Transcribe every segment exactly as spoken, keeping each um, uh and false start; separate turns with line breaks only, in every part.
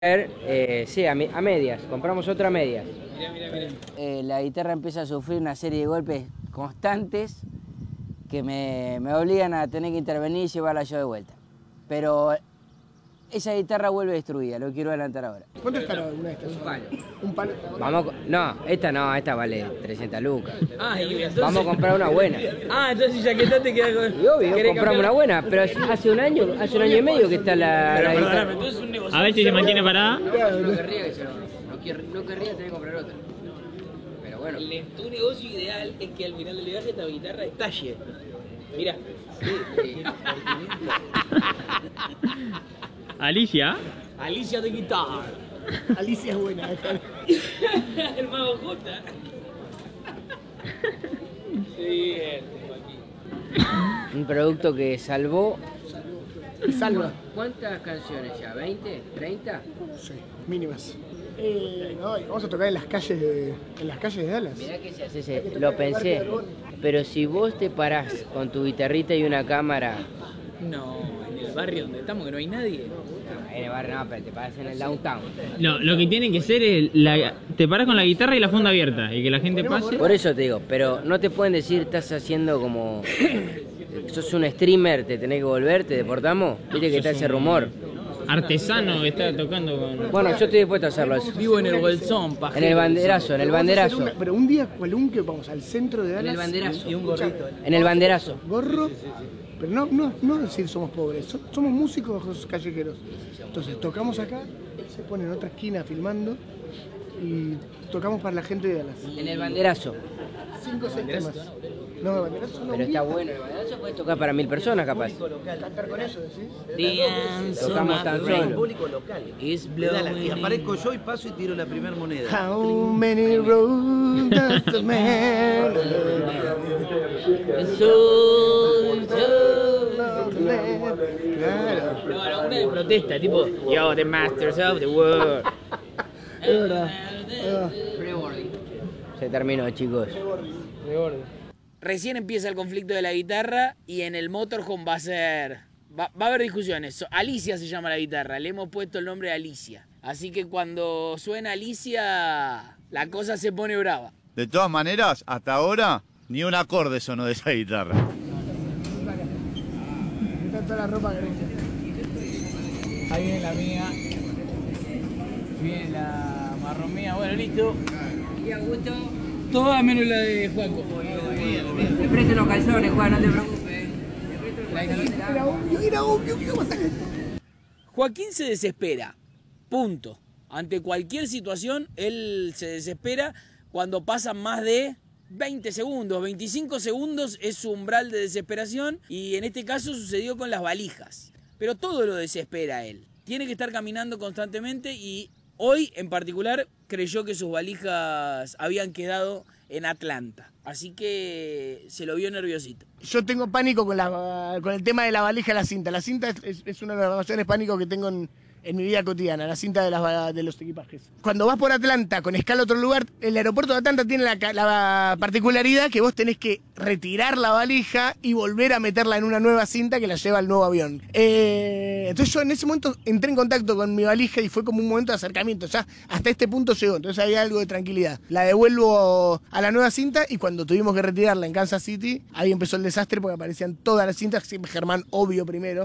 Eh, sí, a, a medias, compramos otra a medias.
Mirá, mirá, mirá.
Eh, la guitarra empieza a sufrir una serie de golpes constantes que me, me obligan a tener que intervenir y llevarla yo de vuelta. Pero esa guitarra vuelve destruida, lo quiero adelantar ahora.
¿Cuánto está una de estas?
Un palo.
Un palo.
Vamos, a- no, esta no, esta vale trescientas lucas.
Ah, y entonces...
Vamos a comprar una buena.
Ah, entonces ya que está te queda con...
Y obvio,
¿Querés
compramos una
cambiar?
buena, pero hace un año, hace un año y medio que está la,
Pero
la
perdóname,
guitarra.
entonces es un negocio.
A ver si se mantiene parada.
No querría que se lo- no, quier- no querría tener que comprar otra. Pero bueno.
Le- Tu negocio ideal es que al final del viaje esta guitarra estalle. Mira.
Alicia.
Alicia de guitarra.
Alicia es buena.
El mago J. Sí, tengo aquí.
Un producto que salvó.
Y salva.
¿Cuántas canciones ya? ¿veinte? ¿treinta?
Sí, mínimas. Eh, no, y vamos a tocar en las calles de, en las calles de Dallas.
Mirá que se hace ese, lo pensé. Pero si vos te parás con tu guitarrita y una cámara.
No, en el barrio donde estamos que no hay nadie.
No, en el barrio no, pero te parás en el downtown.
No, lo que tiene que ser es la, te paras con la guitarra y la funda abierta y que la gente pase.
Por eso te digo, pero no te pueden decir, estás haciendo como. Sos un streamer, te tenés que volver, te deportamos. Viste que está ese rumor.
Artesano que está tocando con...
Bueno, yo estoy dispuesto a hacerlo eso.
Vivo en el bolsón, pajero.
En el banderazo, en el
Vamos a hacer
banderazo.
una- pero un día cualunque vamos al centro de
En
Dallas.
el banderazo.
Y un gorrito.
En el banderazo.
Gorro. Pero no, no, no decir somos pobres, so- somos músicos callejeros. Entonces tocamos acá, se pone en otra esquina filmando y tocamos para la gente de Dallas.
En el banderazo.
Cinco o seis temas. No, el banderazo no.
Pero
un
está
día
bueno, el banderazo puedes tocar para mil personas capaz.
cantar con eso, decís.
Dance
Tocamos
on
tan
my
solo.
brain
Público local.
is
De Dallas.
blowing
Y
in.
aparezco yo y paso y tiro la primera moneda.
How many roads does the man
Soul, soul.
Claro,
No, no, una de protesta, tipo, yo, the masters of the world.
es verdad. Ah,
Se terminó, chicos.
Recién empieza el conflicto de la guitarra y en el motorhome va a ser... Va, va a haber discusiones. So- Alicia se llama la guitarra, le hemos puesto el nombre de Alicia. Así que cuando suena Alicia, la cosa se pone brava.
De todas maneras, hasta ahora, ni un acorde sonó de esa guitarra.
Está toda la ropa grecia.
Ahí viene la mía. Viene la marrón mía. Bueno, listo.
Y Augusto,
Toda menos la de Juaco.
te presto los calzones, Juan, no te preocupes.
Era obvio, era obvio que iba a sacar.
Joaquín se desespera. Punto. Ante cualquier situación, él se desespera cuando pasan más de veinte segundos. veinticinco segundos es su umbral de desesperación y en este caso sucedió con las valijas. Pero todo lo desespera a él. Tiene que estar caminando constantemente y hoy en particular creyó que sus valijas habían quedado en Atlanta. Así que se lo vio nerviosito.
Yo tengo pánico con, la, con el tema de la valija y la cinta. La cinta es, es, es uno de los mayores pánicos que tengo en, en mi vida cotidiana, la cinta de, las, de los equipajes. Cuando vas por Atlanta con escala a otro lugar, el aeropuerto de Atlanta tiene la, la particularidad que vos tenés que retirar la valija y volver a meterla en una nueva cinta que la lleva al nuevo avión. Eh, entonces yo en ese momento entré en contacto con mi valija y fue como un momento de acercamiento. Ya hasta este punto llegó, entonces había algo de tranquilidad. La devuelvo a la nueva cinta y cuando tuvimos que retirarla en Kansas City, ahí empezó el desastre porque aparecían todas las cintas, siempre Germán obvio primero.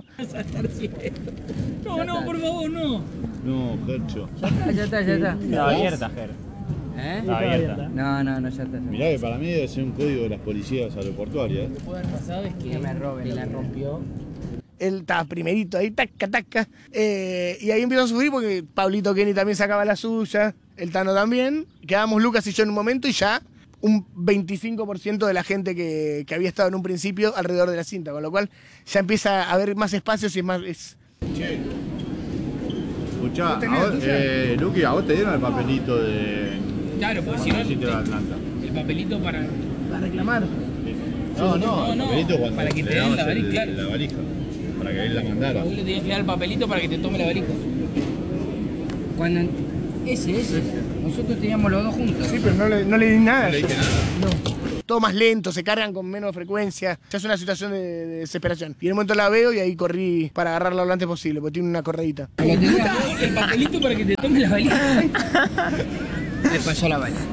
No, no, por favor, no.
No, Gercho.
Ya está, ya está.
Estaba abierta, Ger.
¿Eh?
Estaba abierta.
No, no, no, ya está.
Mirá que para mí debe ser un código de las policías aeroportuarias.
Lo que puede haber pasado es que
Que me roben,
te la
no me
rompió.
Él estaba primerito ahí, taca, taca. Eh, y ahí empezó a subir porque Pablito Kenny también sacaba la suya, el Tano también. Quedábamos Lucas y yo en un momento y ya un veinticinco por ciento de la gente que, que había estado en un principio alrededor de la cinta, con lo cual ya empieza a haber más espacios y es más... Es...
Che. Escuchá,
¿Vos tenés
a
la
vos,
tuya?
eh, Luqui, a vos te dieron el papelito de...
Claro, porque si no,
del sitio de Atlanta.
el papelito para...
Para reclamar.
No, no,
No,
el
no,
papelito cuando
para que
le
te den la
dabas el-
valija, claro.
la valija. Para que él la mandara.
Vos le tenías que dar el papelito para que te tome la valija.
Cuando... Ese, ese. Nosotros teníamos los dos juntos.
Sí, pero no le, no le di nada.
No le dije nada.
No. todo más lento, se cargan con menos frecuencia. Ya es una situación de, de desesperación. Y en un momento la veo y ahí corrí para agarrarla lo antes posible, porque tiene una correíta.
El papelito para que te tome la valija.
Me pasó la bala.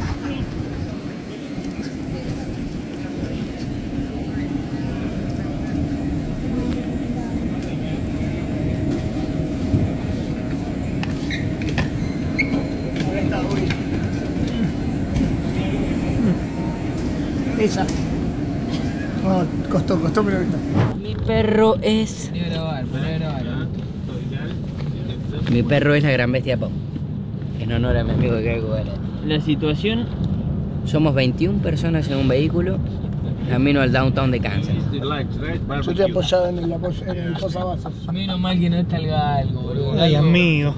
Esa. Oh, costó, costó, pero ahorita.
Mi perro es... Mi perro es la gran bestia Pau. En honor a mi amigo que hay que
La situación...
Somos veintiuna personas en un vehículo, camino al downtown de Kansas.
Yo estoy apoyado en el, apoyo, en el posavasos.
Menos mal que no está el galgo, boludo.
Ay, amigo.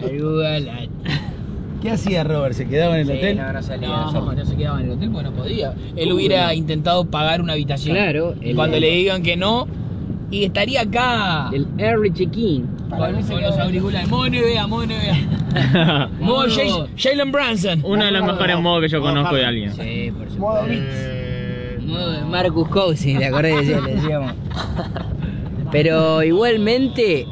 ¿Qué hacía Robert? ¿Se quedaba en el
Sí,
hotel?
no, no salía.
No,
no salía.
no se quedaba en el hotel porque no podía. Él hubiera intentado pagar una habitación.
Claro, el-
Cuando le digan que no, y estaría acá.
El early check-in.
Con, con los auriculares. Modo N B A, modo N B A. Modo Jay- Jalen Brunson.
Uno de los mejores modos que yo conozco de alguien.
Sí, por
Modo
supuesto.
Beats.
Modo de Marcus Cousins, ¿te acordás? Le decíamos. Pero igualmente,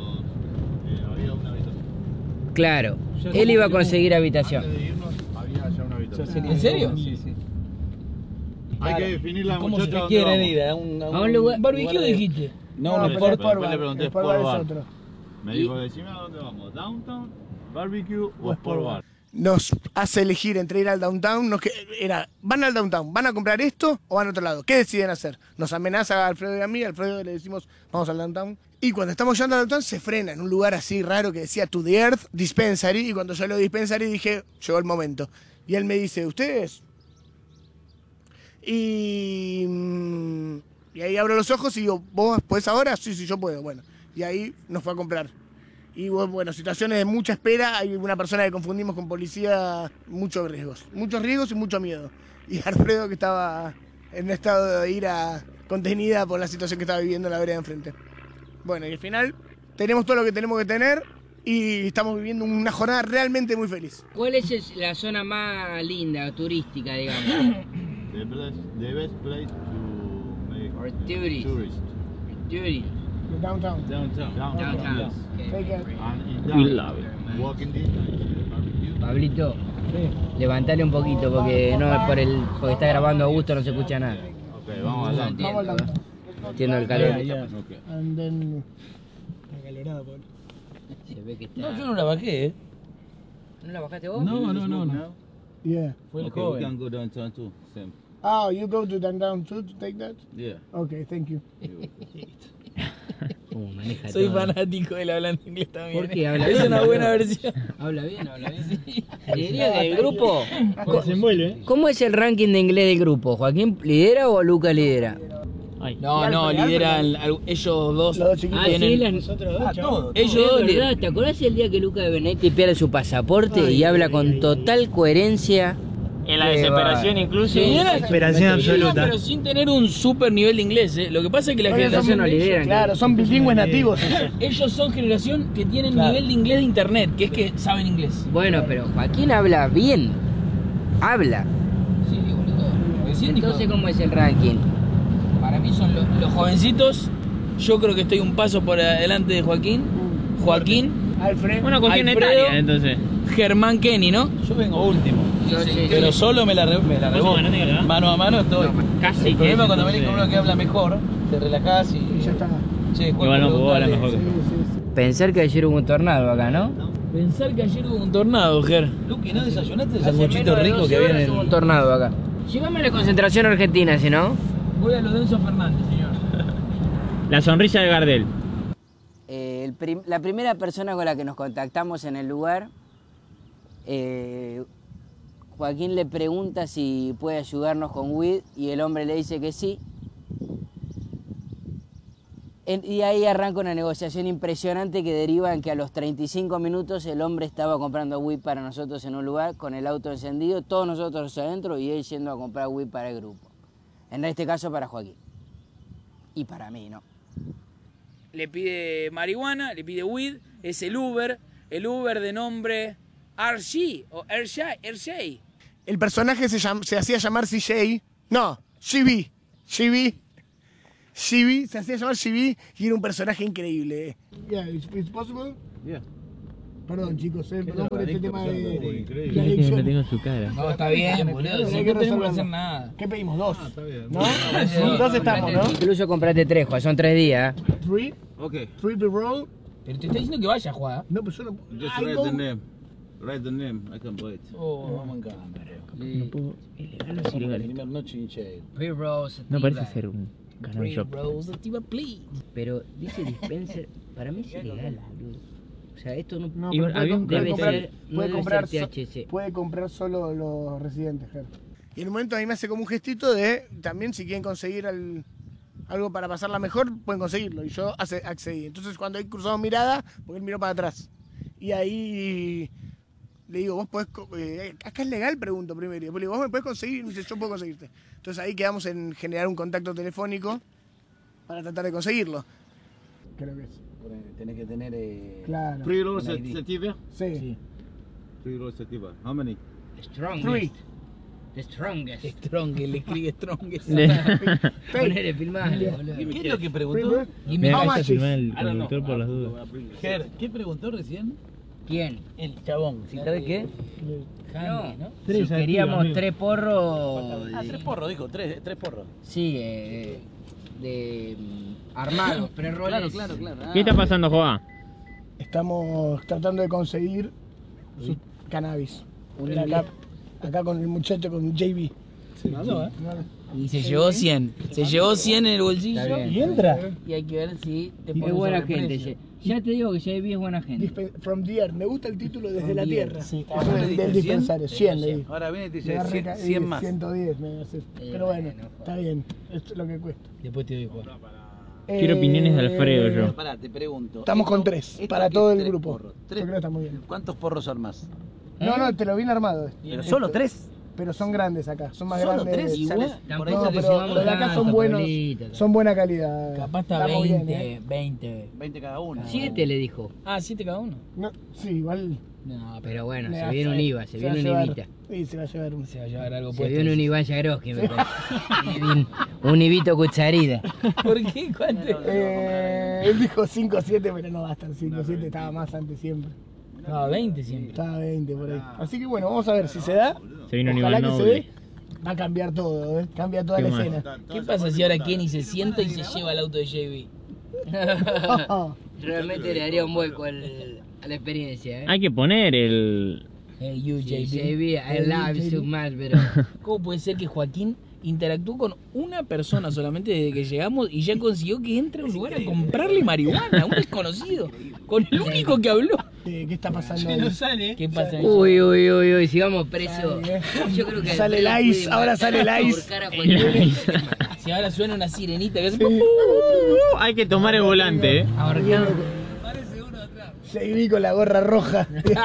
claro, él iba a conseguir habitación.
Había ya una habitación.
¿En serio?
Sí, sí.
Hay que definir la
¿Cómo
muchacha
se
dónde
¿Quieren
vamos.
ir a un,
A un lugar-
Barbecue
lugar de-
dijiste.
No,
No,
no,
pero
por,
es
Después
por
le
bar,
pregunté
es por
Sport
bar es
Bar.
otro.
Me dijo, decime a dónde vamos, Downtown, Barbecue o Sport Bar.
Nos hace elegir entre ir al downtown, nos que, era, van al downtown, ¿van a comprar esto o van a otro lado? ¿Qué deciden hacer? Nos amenaza a Alfredo y a mí, a Alfredo le decimos, vamos al downtown. Y cuando estamos llegando al downtown se frena en un lugar así raro que decía To the Earth Dispensary, y cuando yo lo Dispensary dije, llegó el momento. Y él me dice, ¿ustedes? Y, mm, y ahí abro los ojos y digo, ¿vos podés ahora? Sí, sí, yo puedo. Bueno, y ahí nos fue a comprar. Y bueno, situaciones de mucha espera, hay una persona que confundimos con policía, muchos riesgos. Muchos riesgos y mucho miedo. Y Alfredo que estaba en un estado de ira contenida por la situación que estaba viviendo en la vereda enfrente. Bueno, y al final tenemos todo lo que tenemos que tener y estamos viviendo una jornada realmente muy feliz.
¿Cuál es la zona más linda, turística, digamos?
The best, the best place to make
For
uh,
tourists.
tourist.
Yuri.
The downtown.
Downtown.
Downtown,
Downtown.
yes.
Okay.
Take care.
And in
We
down,
love it.
walking distance, barbecue.
Pablito, levantale un poquito porque no por el porque está grabando Augusto no se escucha nada.
Ok, vamos al
No
downtown.
Vamos al downtown.
Entiendo el calor.
Ok.
And then... Acalorado, Pablo.
Se ve que está.
No, yo no la bajé, eh.
¿No la bajaste vos?
No, no, no, no.
Yeah.
Fue el
Okay, we
joven.
can go downtown too. Same.
Oh, you go to downtown too to take that?
Yeah.
Okay, thank you.
Uh, maneja
Soy
todo.
fanático del hablando inglés también.
¿Por qué?
eh.
Habla
Es
bien,
una
boludo.
buena versión.
Habla bien, habla bien. ¿Lidería del grupo?
Se envuelve.
¿Cómo es el ranking de inglés del grupo? ¿Joaquín lidera o Luca lidera?
Ay.
No, no, lideran al- ellos dos.
Los dos chiquitos.
Ah, sí,
tienen-
las-
Ah, todo.
Ellos
Ellos dos
es
lideran.
verdad, ¿te acordás el día que Luca de Benetti pierde su pasaporte y habla con total coherencia?
En la
Qué
desesperación
va.
incluso.
Sí,
Desesperación
Sí,
absoluta.
pero sin tener un super nivel de inglés, eh. Lo que pasa es que la
Oye,
generación
no
de ellos-
lideran.
Claro, son bilingües nativos.
ellos son generación que tienen
Claro.
nivel de inglés de internet, que es que saben inglés.
Bueno, pero Joaquín habla bien. Habla.
Sí, boludo. Recién dijo-
Entonces, ¿cómo es el ranking?
Para mí son los, los jovencitos. Yo creo que estoy un paso por adelante de Joaquín. Joaquín,
Alfred.
Una cuestión
Alfredo.
etaria, entonces.
Germán Kenny, ¿no?
Yo vengo último.
Yo sí,
Pero
sí.
solo me la, re- me la
Vos
reboto.
sos ganante, ¿verdad?
Mano a mano estoy.
Casi
El problema
que,
cuando venís con
entonces-
uno que habla mejor, te relajás y.
Y ya está.
Che, Juan,
Igual no puedo hablar
preguntale.
mejor
Sí,
que
sí, sí.
Pensar que ayer hubo un tornado acá, ¿no?
Pensar que ayer hubo un tornado, Ger.
Luqui, ¿no desayunaste el
Hace
sanguchito
menos de
rico
doce
que
horas
viene en
hubo un tornado acá. Llegame a la concentración argentina, si no.
Voy a lo de Enzo Fernández, señor.
La sonrisa de Gardel.
Eh, el prim- la primera persona con la que nos contactamos en el lugar, eh, Joaquín le pregunta si puede ayudarnos con weed y el hombre le dice que sí. En- y ahí arranca una negociación impresionante que deriva en que a los treinta y cinco minutos el hombre estaba comprando weed para nosotros en un lugar con el auto encendido, todos nosotros adentro y él yendo a comprar weed para el grupo. En este caso para Joaquín. Y para mí, ¿no?
Le pide marihuana, le pide weed, es el Uber, el Uber de nombre R G o R J, R J.
El personaje se, llam- se hacía llamar C J No, G B. G B. G B, se hacía llamar G B y era un personaje increíble. Yeah, it's, it's possible.
Yeah.
Perdón, chicos, eh, perdón por este tema de.
Increíble.
de
Lo
adicción.
tengo en su cara.
No, está bien, boludo.
Hay
Si
que
no tenemos que
resolverlo.
hacer nada.
¿Qué pedimos? Dos.
Ah, está bien.
¿No? Sí, dos estamos, ¿no?
Incluso comprate tres, Juan, son tres días.
Three,
Okay.
three big roll.
Pero te está diciendo que vaya a jugar.
No, pero yo no.
Just
I
write
go-
the name. Write the name. I can play it.
Oh, vamos en cámara.
No puedo. ¿Es legal o es ilegal?
Primera noche en Che.
Pre-rolls,
No parece ser un canal shop.
Rose, activa, please.
Pero dice dispenser, para mí es ilegal, boludo. O sea, esto no,
No,
Y
pero
había un-
puede,
debe
comprar,
ser, no
puede,
debe
comprar
ser
so-
T H C.
puede comprar solo los residentes, Ger. Y en un momento a mí me hace como un gestito de también si quieren conseguir al- algo para pasarla mejor, pueden conseguirlo. Y yo hace- accedí. Entonces cuando hay cruzado mirada, porque él miró para atrás. Y ahí le digo, vos podés, co- eh, acá es legal, pregunto primero. Y después le digo, vos me podés conseguir, y me dice, yo puedo conseguirte. Entonces ahí quedamos en generar un contacto telefónico para tratar de conseguirlo. Creo que es.
Tenés que tener. Eh,
Claro.
Three rolls
Un
at
I D.
sativa.
Sí.
Three rolls sativa. How many?
The strongest.
Three.
The strongest.
Strong, le escribe Strong.
Ponele, filmale, boludo.
¿Qué es lo que
Free
preguntó?
bird.
Dime,
Mira,
How
acá
much
está
is-
filmado el
I don't know.
productor por las dudas.
Ger, ¿qué preguntó recién?
¿Quién?
El chabón. ¿Sí sabe qué?
No,
¿no?
si
Tres
queríamos
activos,
tres porros.
Ah, tres porros, dijo. Tres, tres porros.
Sí, eh, de mm, armados, pre-roles.
Claro, claro, claro.
¿Qué está pasando, Joa?
Estamos tratando de conseguir su cannabis. Mira acá, acá con el muchacho, con J B.
Y se llevó cien. Se llevó cien en el bolsillo.
Está bien.
Y entra.
Y hay que ver si te
Es
pone
buena
sobreprecio.
gente. Ya ya te digo que J B es buena gente.
Dispe- From the air. Me gusta el título desde
From
la
the
tierra.
air, sí.
Eso del, del dispensario. cien le di.
Ahora viene y te
Me
dice
da
cien,
reca-
cien
y
más.
ciento diez me va a hacer. Pero bueno,
bueno,
está bien. Esto es lo que cuesta.
Después te doy jugar.
Quiero opiniones de Alfredo yo.
Pero pará, te pregunto.
Estamos con
Esto-
tres,
esto
para
que
todo
es
el
tres
grupo.
porros.
Yo
Tres-
creo que está muy bien.
¿Cuántos porros armás?
No, no, te lo vi armado.
Pero solo tres.
Pero son grandes acá, son más
¿Solo
grandes.
tres?
Igual,
¿Sales?
tampoco
Por ahí
No,
sales-
que
pero
llevamos
los de acá
tanto,
son buenos,
Pablito.
son buena calidad.
Capaz está
Estamos bien,
veinte,
¿eh?
veinte.
veinte cada uno.
Siete le dijo.
Ah, siete cada uno.
No, sí, igual.
No, pero
Pero bueno,
le
se
va-
viene un IVA, se
va
viene
a
un
llevar-
IVita.
Sí, se va a llevar un.
se va a llevar algo
Se
puesto.
viene un Iván Yagroski, me parece. un, un Ivito cucharida.
¿Por qué? ¿Cuánto?
Eh, él dijo cinco o siete, pero no bastan cinco o siete, estaba más antes siempre.
No, veinte siempre.
Estaba veinte por ahí. Así que bueno, vamos a ver si se da.
Se vino un
Ojalá
Iván
que se
Noble.
dé. Va a cambiar todo, ¿eh? Cambia toda
¿Qué
la
más?
escena.
¿Qué pasa si ahora Kenny se sienta y se lleva el auto de J B?
Realmente le daría un vuelco al- a la experiencia, ¿eh?
Hay que poner el...
Hey, you,
Sí,
J B.
J B, I love you so much, pero...
¿Cómo puede ser que Joaquín interactuó con una persona solamente desde que llegamos y ya consiguió que entre a un lugar a comprarle marihuana a un desconocido? Con el único que habló.
Eh, ¿Qué está pasando ahí?
¿Qué pasa?
Uy, uy, uy, uy, si vamos presos. Yo creo que
Sale el
Alfredo
ice,
puede
ahora
matar,
sale el ice.
ahorcar a cualquier-
Si ahora suena una sirenita que hace...
Hay que tomar el volante, eh.
ahorcar.
J B con la gorra roja.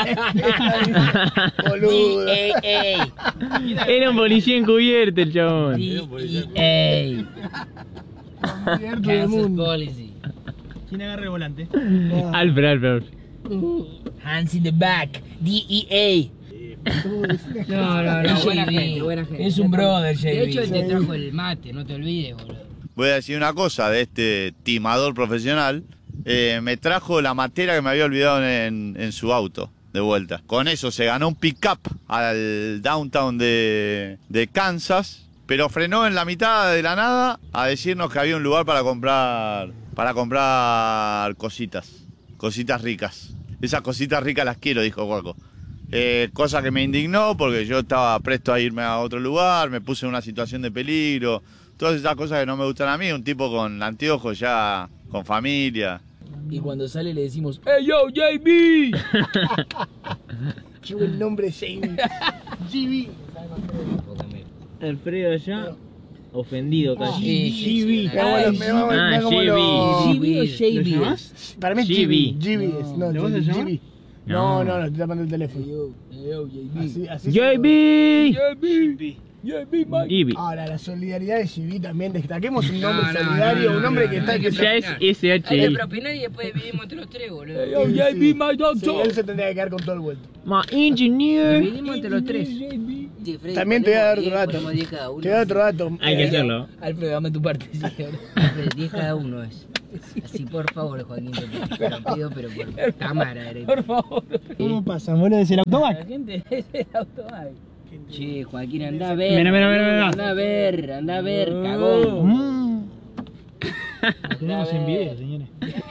Boludo.
D A
Era un policía encubierto el
A.
chabón.
D E A.
Cierto del
Cancel
mundo.
policy.
¿Quién agarra el volante?
Ah,
Alfred, Alfred.
Hands in the back. D E
No, no, no, buena gente, buena gente.
Es un brother, J B.
De hecho, él te trajo el mate, no te olvides, boludo.
Voy a decir una cosa de este timador profesional. Eh, me trajo la matera que me había olvidado en, en su auto, de vuelta. Con eso se ganó un pick-up al downtown de, de Kansas, pero frenó en la mitad de la nada a decirnos que había un lugar para comprar, para comprar cositas, cositas ricas. Esas cositas ricas las quiero, dijo Guaco. Eh, cosa que me indignó porque yo estaba presto a irme a otro lugar, me puse en una situación de peligro. Todas esas cosas que no me gustan a mí, un tipo con anteojos ya, con familia.
Y cuando sale le decimos, ¡Hey yo, J B!
Qué buen nombre, J B. J B.
Alfredo ya ofendido casi.
Sí,
Me hago los- me hago-
Ah,
me hago
J B.
los-
¿J B o
¿Lo
J B?
llamás?
Para mí es
G
G
B.
B. G B es, no,
¿Lo vas a
G
llamar?
B.
No.
No, no, no, estoy tapando el teléfono.
Yo, yo, J B.
Así, así
J
se-
B.
J B. J B, man.
J B.
Ahora, la solidaridad de G B también. Destaquemos un nombre
No, no,
solidario,
no,
un
no,
nombre
no,
que
no,
está.
hay
Que
que
Ya es S
Hay que
H I.
propinar y después dividimos entre los tres, boludo.
Hey yo, J B, my
Sí,
doctor.
él se tendría que quedar con todo el vuelto.
My engineer.
Dividimos entre los tres.
J B,
Sí, Freddy,
También te voy a dar otro
ponemos
dato.
diez, ponemos diez cada uno.
Te voy a dar otro dato.
Hay que
Eh,
hacerlo.
Alfredo, dame tu parte.
Alfred, diez cada uno es. Así, por favor, Joaquín, te pido, te lo pido, pero por cámara. Eres.
Por favor.
¿Cómo pasa, boludo? ¿Es el automac?
La gente es el automac.
Che, Joaquín, anda a ver.
Mira, mira, mira, mira.
Anda a ver, anda a ver, cagón.
Mm.
Lo tenemos en video,
señores.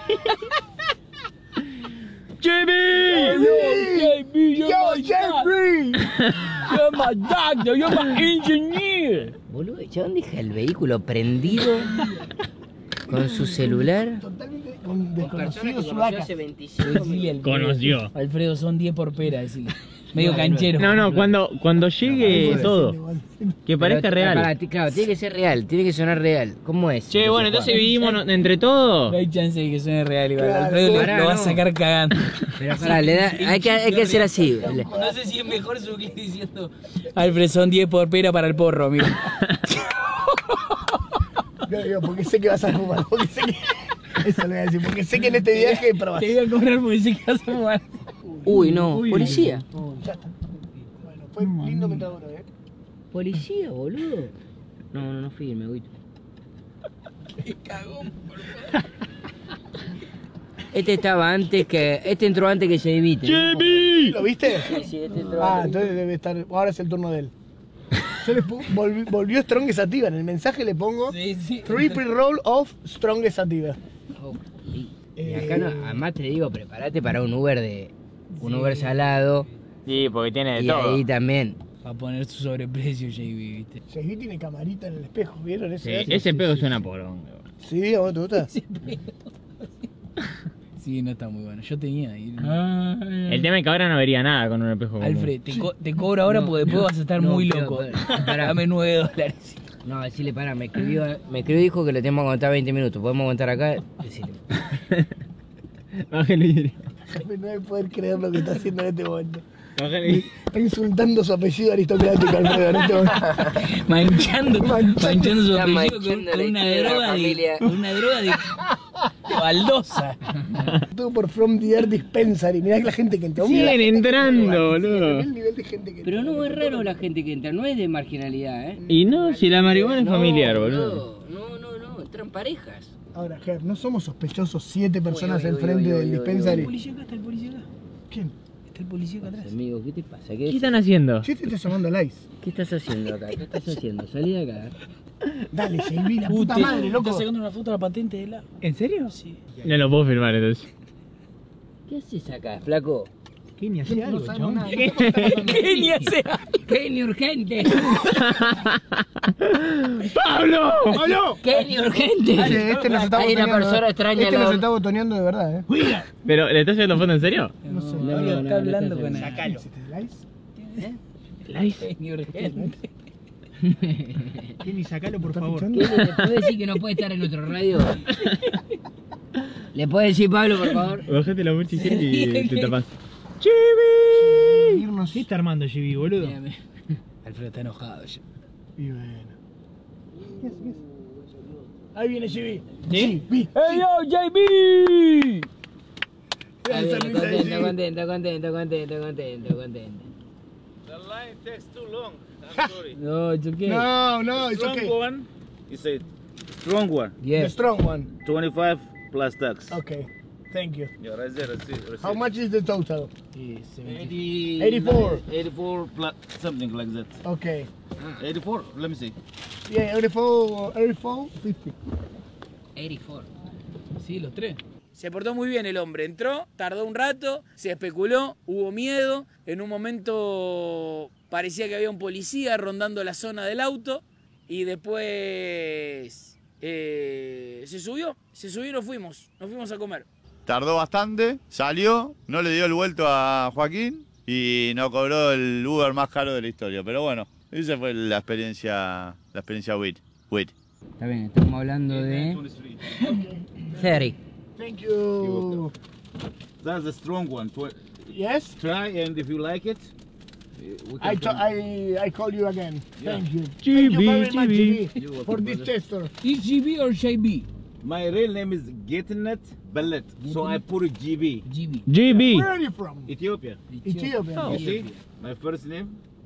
J B,
¡Yo, Jeffrey!
You're my doctor, you're my engineer.
Boludo, el chabón deja el vehículo prendido con su celular.
Totalmente con desconocido
Personas que conoció
sudaca.
hace veinticinco minutos.
Conoció.
Alfredo, son diez por pera, decile. Medio canchero.
No, no, cuando, cuando llegue todo, que parezca
Pero,
real.
pará, claro, tiene que ser real, tiene que sonar real. ¿Cómo es?
Che, bueno, entonces vivimos no- entre todos.
No hay chance de que suene real, igual.
Claro,
Alfredo
pará,
lo va a
no.
sacar cagando.
Pero pará, le da, hay, que, hay que hacer así. Le-
No sé si es mejor su que diciendo. Alfred, son diez por pera para el porro, amigo.
Yo digo, porque sé que vas a fumar. Porque sé que... Eso lo voy a decir. Porque sé que en este viaje probas.
Te voy a cobrar porque sé que vas a fumar.
Uy, no, policía.
Ya está. Bueno, fue lindo metaduro, ¿eh?
Policía, boludo. No, no, no firme, güey.
Qué cagón.
Este estaba antes que. Este entró antes que se evite.
¿Lo viste?
Sí, sí, este entró
Ah,
antes.
entonces debe estar. Ahora es el turno de él. Yo le pu- volvi- volvió Strongest Sativa. En el mensaje le pongo
Sí, sí.
Three pre-roll of Strongest Sativa.
Oh, sí. Y acá no, además te digo, prepárate para un Uber de. Un Uber salado.
Sí, porque tiene de
Y
todo.
ahí también.
Va a poner su sobreprecio, J B, ¿viste?
J B tiene camarita en el espejo, ¿vieron
Sí,
ese?
ese pedo suena porón.
Sí, ¿a vos te gusta?
Sí, no está muy bueno. Yo tenía ahí.
El tema es que ahora no vería nada con un espejo común.
Alfred, te, co- te cobro ahora
No,
porque después
no,
vas a estar
no,
muy
pero,
loco.
pero, pará.
Dame nueve dólares.
No, decirle, para, me escribió, me escribió y dijo que le tenemos que aguantar veinte minutos. ¿Podemos aguantar acá? Decirle.
Baja el vidrio.
No voy a poder creer lo que está haciendo en este momento.
Baja el vidrio.
Está insultando su apellido aristocrático, Alfredo, en este momento.
Manchando, manchando su
Está
apellido con,
manchando
con
la
una
historia de la
droga de,
familia.
con una droga de, de baldosa.
Todo por From the Air Dispensary. Mirá que la gente que entra. Mirá la
Siguen
gente que
entrando,
entra.
boludo.
El nivel de gente que entra.
Pero no es raro la gente que entra, no es de marginalidad, ¿eh?
Y no, si la marihuana es
No,
familiar, boludo.
No, no, no, entran parejas.
Ahora, Ger, ¿no somos sospechosos siete personas
Uy, uy,
enfrente
uy,
del
uy, uy,
dispensary?
El policía acá, está el policía acá.
¿Quién?
Está el policía acá atrás.
Amigo, ¿qué te pasa? ¿Qué,
¿Qué están haciendo?
Yo te estoy llamando al ICE.
¿Qué estás haciendo acá? ¿Qué estás haciendo? Salí de acá.
Dale, J B, la
Uh,
puta
te-
madre, loco.
Está sacando una foto a la patente de la.
¿En serio?
Sí.
No lo puedo filmar entonces.
¿Qué haces acá, flaco?
¿Qué ni hacía
No sabemos nada.
¿Qué ni hace?
¡Qué ni urgente!
¡Pablo!
¡Pablo!
¡Qué ni urgente!
Che, este nos está
Hay una
botoneando,
persona
¿eh?
extraña
Este
al
nos
lado.
está botoneando de verdad, ¿eh?
¿Pero le estás haciendo foto en serio?
No,
sé.
no,
No, no,
está
no,
hablando
no
con
está
él.
¿Sacalo. ¿El ICE?
Lice.
Ni urgente.
Kenny, sacalo por
¿Está
favor.
fichando?
¿Qué le puede decir que no puede estar en nuestro radio? ¿Le puede decir Pablo, por favor?
Bájate la mochila y te tapas.
Irnos.
¿Qué está armando G B, boludo?
Mírame. Alfredo está enojado ya.
Y bueno. ¿Qué es, qué es? Ahí viene J B.
¿Sí?
B.
¡Hey yo, J B!
Está bien, contento, contento, contento, contento, contento, contento.
The line takes too long. I'm sorry.
No, it's okay.
No, no, it's
Strong
okay.
one. It's a strong one.
The
Yes.
strong one.
twenty-five plus tax.
Okay. Thank you.
Yeah, right there. Receipt. receipt.
How much is the total?
Yes,
eighty,
eighty-four.
eighty-four plus something like that.
Okay.
eighty-four. Let me see.
Yeah, eighty-four, eighty-four, fifty.
ochenta y cuatro.
Sí, los tres. Se portó muy bien el hombre. Entró, tardó un rato, se especuló, hubo miedo. En un momento parecía que había un policía rondando la zona del auto. Y después eh, se subió. Se subió y nos fuimos. Nos fuimos a comer.
Tardó bastante, salió, no le dio el vuelto a Joaquín y nos cobró el Uber más caro de la historia. Pero bueno, esa fue la experiencia, la experiencia WIT. WIT.
Está bien, estamos hablando de treinta.
Thank you.
That's the strong one. Tw-
Yes?
Try, and if you like it, uh, we can
I, to,
come.
I I call you again.
Yeah.
Thank you.
G B,
Thank you very much,
G B.
G B, for this tester.
Is G B or J B?
My real name is Getnet Bellet, so I put it G B.
G B.
G B.
Where are you from?
Ethiopia.
Ethiopia.
You see, my first name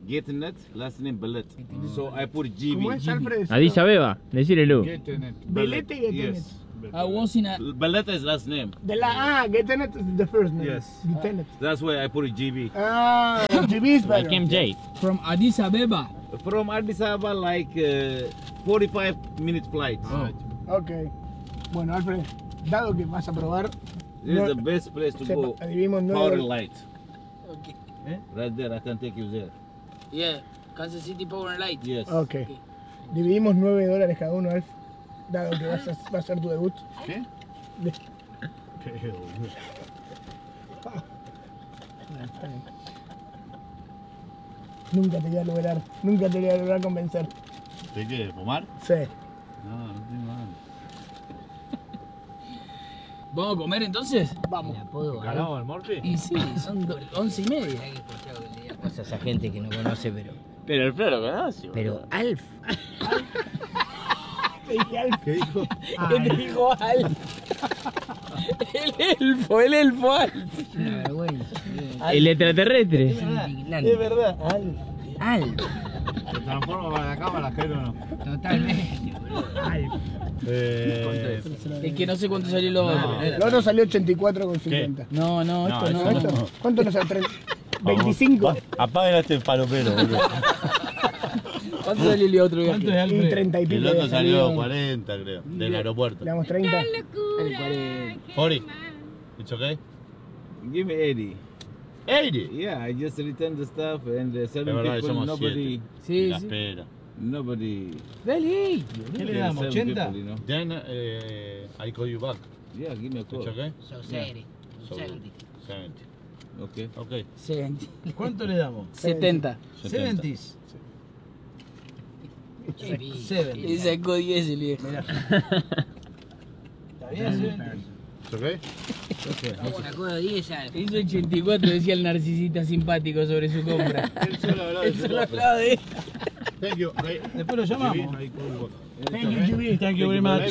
Getnet, last name Bellet. So I put G
¿Cómo
B.
es, Alfred?
Addis Abeba, decirle Lu.
Getnet.
Belete y Getenet.
Yes.
I was in a...
Bellet is last name.
De la ah, Getenet is the first name.
Yes.
Getenet.
That's why I put G B.
Ah, G B is better.
Like M J.
From Addis Abeba.
From Addis Ababa, like uh, forty-five minute flight.
Ok. Bueno, Alfred, dado que vas a probar,
This
no-
is the best place to
sepa-
go.
adivimos
Power
nueve.
light.
Okay.
Right there, I can take you there.
Yeah, Kansas City Power and Light.
Yes.
Ok. Dividimos nueve dólares cada uno, Alf. Dado que vas a, va a ser tu debut.
¿Qué?
De- Ah, está bien. Nunca te voy a lograr, nunca te voy a lograr convencer.
¿De qué? ¿De fumar?
Sí.
No, no tengo ganas.
¿Vamos a comer entonces?
Vamos.
¿Ganamos el Morphy?
Y sí, son do- once y media.
Hay que escuchar que le diga cosas a esa gente que no conoce, pero.
Pero el flor lo conoce.
Pero Alf.
Te dije, Alf.
¿Qué dijo?
¿Qué te dijo Alf? El elfo, el elfo Alf.
Una vergüenza.
El extraterrestre.
Es indignante.
Es verdad, Alf.
Alf.
¿Se transforma para la cámara, Jero o no?
Totalmente, boludo. Alf.
Eh,
Es que no sé cuánto salió lo otro.
El otro salió ochenta y cuatro con cincuenta.
No, no, esto
No,
no.
¿No, esto? ¿Cuánto nos sale? veinticinco.
Apaguen a este palomero, boludo.
¿Cuánto salió el otro viaje?
Y treinta y pico.
El otro
de
salió
salido.
cuarenta, creo, del aeropuerto.
Le damos treinta.
El cuarenta.
Fori, ¿it's okay?
Give me eighty.
eighty.
Yeah, I just returned the stuff and the
De
seven
verdad,
people,
somos
nobody,
siete.
Sí,
Y la
sí.
espera.
nobody.
Dale.
¿Qué le damos? ¿ochenta? You know?
Then eh, I call you back.
Yeah, give me a call.
It's okay?
So serio.
So,
seventy.
seventy.
Okay.
Okay.
setenta.
¿Cuánto le damos?
setenta.
setenta.
seventies.
Y sacó diez el viejo.
¿Está bien? seventies.
It's okay?
Sacó diez Alf.
Hizo ochenta y cuatro, decía el narcisista simpático sobre su compra.
Él solo hablaba de
Él
su
solo
compra.
hablaba de...
Thank you.
Después lo llamamos.
I call you back.
Thank you, Jimmy.
Thank you very much.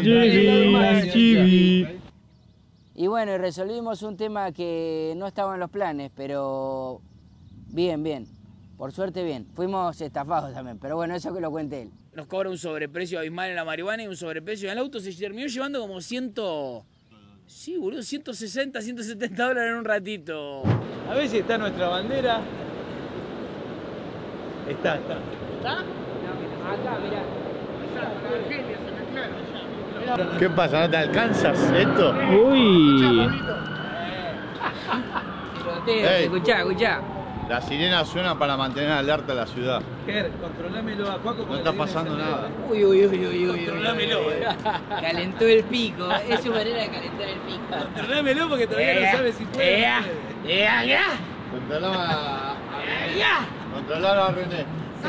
Y bueno, y resolvimos un tema que no estaba en los planes, pero bien, bien. Por suerte bien. Fuimos estafados también, pero bueno, eso que lo cuente él.
Nos cobra un sobreprecio abismal en la marihuana y un sobreprecio en el auto. Se terminó llevando como ciento... Sí, boludo, ciento sesenta, ciento setenta dólares en un ratito.
A ver si está nuestra bandera. Está, está.
Acá, mirá.
¿Qué pasa? ¿No te alcanzas esto?
Uy.
Tiroteo,
Ey.
escuchá, escuchá.
La sirena suena para mantener alerta la ciudad.
Ger, controlámelo a Juaco.
No está pasando nada.
Uy, uy, uy, uy, uy.
Controlámelo, eh.
Calentó el pico. Es su manera de calentar el pico.
Controlámelo porque todavía no sabe si puede.
¡Ea! ¡Ea, ea!
Controlame a, a René.
¡Ea!
Controlalo a René.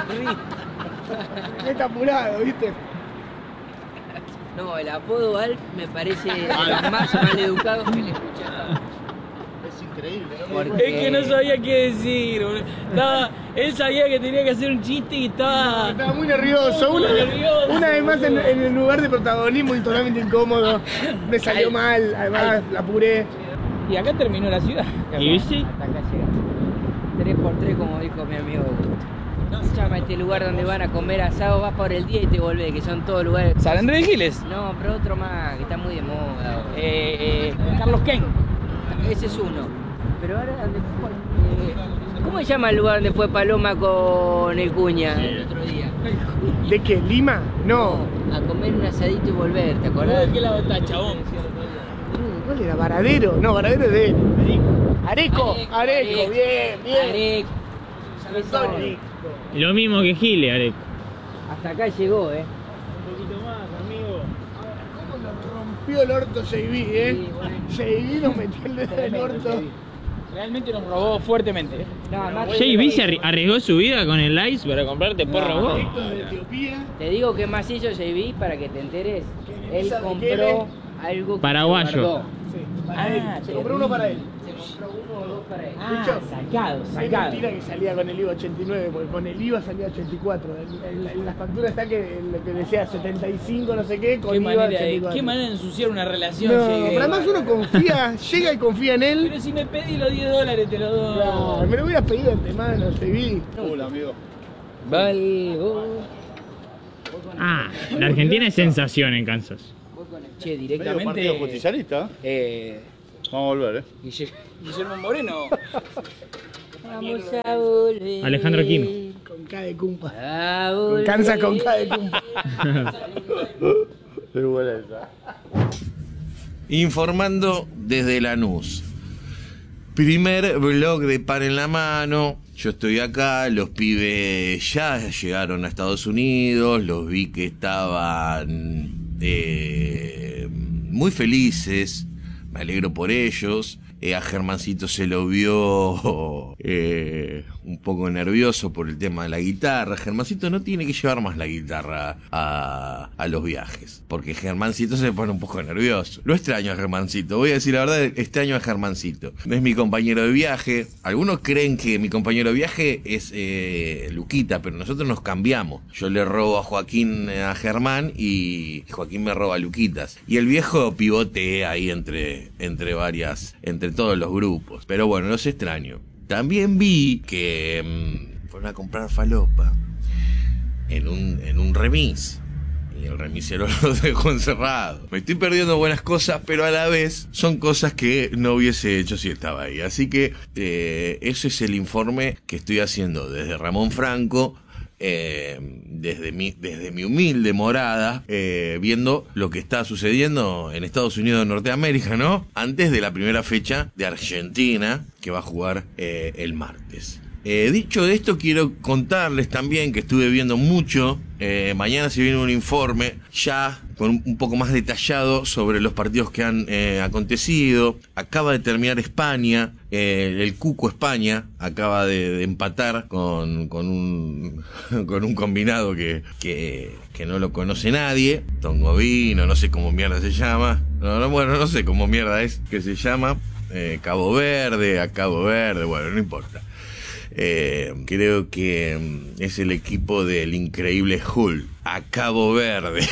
Está apurado, ¿viste?
No, el apodo Alf me parece de los más maleducados que le he escuchado.
Es increíble, ¿no?
Porque...
Es que no sabía qué decir, boludo. Estaba, él sabía que tenía que hacer un chiste y estaba...
Estaba muy nervioso. Una,
nervioso.
una vez más en, en el lugar de protagonismo y totalmente incómodo. Me salió mal, además la apuré.
Y acá terminó la ciudad.
¿Y viste?
Hasta acá llegamos. Tres por tres, como dijo mi amigo. Se llama este lugar donde van a comer asado, vas por el día y te volvés, que son todos lugares.
¿San Andrés de Giles?
No, pero otro más, que está muy de moda.
Eh, eh, Carlos Ken.
Ese es uno. Pero ahora, ¿dónde fue? Eh, ¿cómo se llama el lugar donde fue Paloma con el Cuña el otro día?
¿De qué? ¿Lima? No.
A comer un asadito y volver, ¿te acordás?
¿Qué la está, chabón?
¿Cuál era? ¿Varadero? No, Varadero es de Areco. Areco, Areco, bien, bien.
Areco.
San Antonio.
Lo mismo que Gile, Arek.
Hasta acá llegó, ¿eh?
Un poquito más, amigo. ¿Cómo nos rompió el orto J B, eh?
Sí, bueno.
J B nos metió el dedo en el orto.
Realmente nos robó fuertemente.
No, además,
J B se arri- arriesgó su vida con el Ice para comprarte porro vos.
Esto de Etiopía.
te digo que más hizo J B para que te enteres. Él
¿Sabe
compró
qué?
algo que
Paraguayo.
se guardó.
Sí, para
Ah,
él. Se compró uno para él.
Se
sacados. Ah, sacados,
Es
sacados.
mentira que salía con el I V A ochenta y nueve, porque con el I V A salía ochenta y cuatro. En, en, la- en las facturas está que, lo que decía setenta y cinco, no sé qué, con
Qué
I V A
manera, de,
ochenta y cuatro.
qué manera de ensuciar una relación.
No,
llegué.
pero además uno confía, llega y confía en él.
Pero si me pedí los diez dólares, te los doy.
No, me lo hubieras pedido de antemano, te vi.
Hola, amigo.
Valgo.
Ah, la Argentina es sensación en Kansas.
Che,
Medio partido
directamente.
justicialista.
Eh,
Vamos a volver, ¿eh?
Guille- Guillermo Moreno.
Vamos a volver.
Alejandro Kim.
Con K de Cumpa.
A
Con
volver.
Kansas con K de Cumpa.
Es buena esa.
Informando desde Lanús. Primer blog de Pan en la Mano. Yo estoy acá, los pibes ya llegaron a Estados Unidos, los vi que estaban eh, muy felices, me alegro por ellos. Eh, a Germancito se lo vio eh, un poco nervioso por el tema de la guitarra. Germancito no tiene que llevar más la guitarra a, a los viajes, porque Germancito se pone un poco nervioso. Lo extraño a Germancito, voy a decir la verdad, extraño a Germancito. Es mi compañero de viaje. Algunos creen que mi compañero de viaje es eh, Luquita, pero nosotros nos cambiamos. Yo le robo a Joaquín a Germán y Joaquín me roba a Luquitas. Y el viejo pivotea ahí entre, entre varias, entre todos los grupos. Pero bueno, los extraño. También vi que mmm, fueron a comprar falopa en un, en un remis. Y el remisero lo dejó encerrado. Me estoy perdiendo buenas cosas, pero a la vez son cosas que no hubiese hecho si estaba ahí. Así que eh, ese es el informe que estoy haciendo desde Ramón Franco. Eh, desde mi, desde mi humilde morada, eh, viendo lo que está sucediendo en Estados Unidos de Norteamérica, ¿no? Antes de la primera fecha de Argentina, que va a jugar eh, el martes. Eh, dicho esto, quiero contarles también que estuve viendo mucho. Eh, mañana se viene un informe ya con un, un poco más detallado sobre los partidos que han eh, acontecido. Acaba de terminar España, eh, el Cuco España acaba de, de empatar con, con, un, con un combinado que, que, que no lo conoce nadie. Tongovino, no sé cómo mierda se llama. No, no, bueno, no sé cómo mierda es que se llama. Eh, Cabo Verde, a Cabo Verde, bueno, no importa. Eh, creo que mm, es el equipo del increíble Hulk, a Cabo Verde.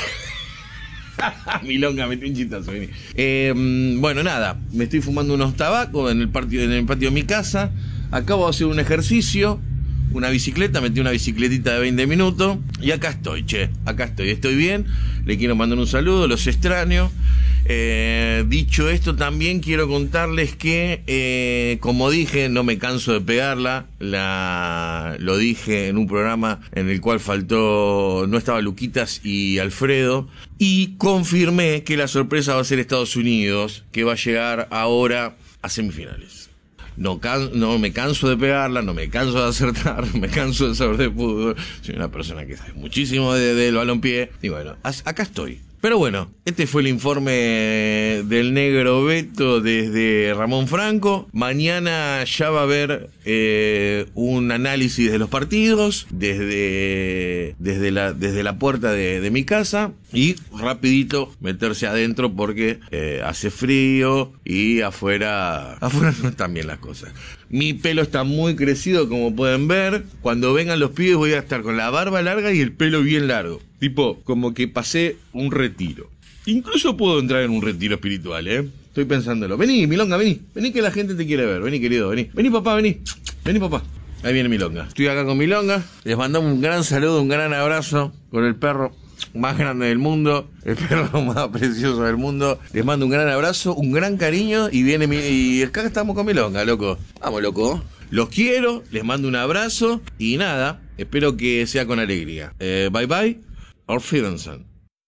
Milonga, metí un chistazo, vení. Eh, mm, bueno, nada, me estoy fumando unos tabacos en el patio, en el patio de mi casa. Acabo de hacer un ejercicio, una bicicleta, metí una bicicletita de veinte minutos. Y acá estoy, che, acá estoy, estoy bien. Le quiero mandar un saludo, los extraño. Eh, dicho esto, también quiero contarles que, eh, como dije, no me canso de pegarla. La, lo dije en un programa en el cual faltó, no estaba Luquitas y Alfredo. Y confirmé que la sorpresa va a ser Estados Unidos, que va a llegar ahora a semifinales. No, can, no me canso de pegarla, no me canso de acertar, no me canso de saber de fútbol. Soy una persona que sabe muchísimo de, del balompié. Y bueno, acá estoy. Pero bueno, este fue el informe del negro Beto desde Ramón Franco. Mañana ya va a haber eh, un análisis de los partidos desde, desde, la, desde la puerta de, de mi casa. Y rapidito meterse adentro porque eh, hace frío y afuera, afuera no están bien las cosas. Mi pelo está muy crecido, como pueden ver. Cuando vengan los pibes voy a estar con la barba larga y el pelo bien largo. Tipo, como que pasé un retiro. Incluso puedo entrar en un retiro espiritual, ¿eh? Estoy pensándolo. Vení, Milonga, vení. Vení que la gente te quiere ver. Vení, querido, vení. Vení, papá, vení. Vení, papá. Ahí viene Milonga. Estoy acá con Milonga. Les mandamos un gran saludo, un gran abrazo con el perro más grande del mundo, el perro más precioso del mundo. Les mando un gran abrazo, un gran cariño y viene mi... y acá estamos con Milonga, loco. Vamos, loco. Los quiero, les mando un abrazo y nada, espero que sea con alegría. Eh, bye bye, auf Wiedersehen.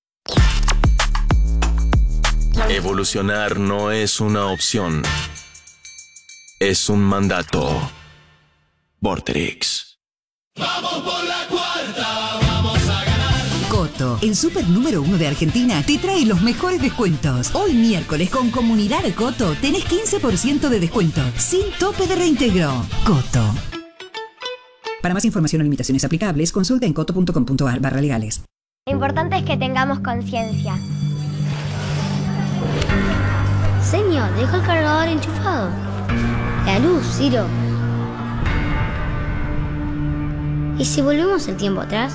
Evolucionar no es una opción, es un mandato. Vorterix.
Vamos por la cuarta, vamos a ganar.
Coto, el super número uno de Argentina, te trae los mejores descuentos. Hoy miércoles con Comunidad Coto tenés quince por ciento de descuento, sin tope de reintegro. Coto. Para más información o limitaciones aplicables, consulta en coto punto com punto ar barra legales.
Lo importante es que tengamos conciencia. Señor, dejo el cargador enchufado.
La luz, Ciro. ¿Y si volvemos el tiempo atrás?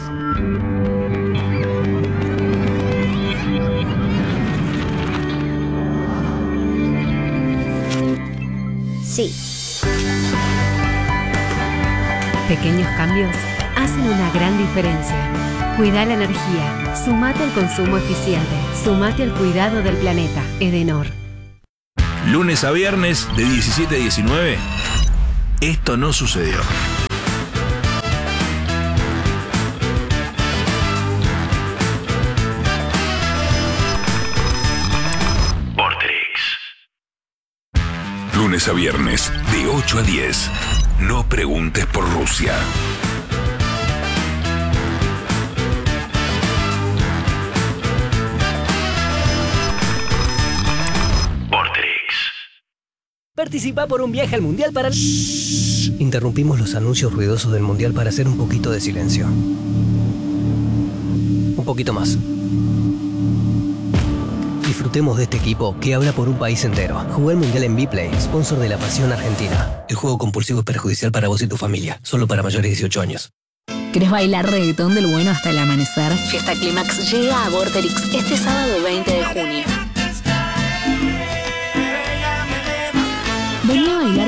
Sí.
Pequeños cambios hacen una gran diferencia. Cuida la energía. Sumate al consumo eficiente. Sumate al cuidado del planeta. Edenor.
Lunes a viernes de diecisiete a diecinueve. Esto no sucedió. Lunes a viernes, de ocho a diez. No preguntes por Rusia.
Participa por un viaje al Mundial para... Interrumpimos los anuncios ruidosos del Mundial para hacer un poquito de silencio. Un poquito más. Disfrutemos de este equipo que habla por un país entero. Jugué el Mundial en Vplay, sponsor de la Pasión Argentina. El juego compulsivo es perjudicial para vos y tu familia. Solo para mayores de dieciocho años.
¿Querés bailar reggaetón del bueno hasta el amanecer? Fiesta Clímax llega a Vorterix este sábado veinte de junio. Vení a bailar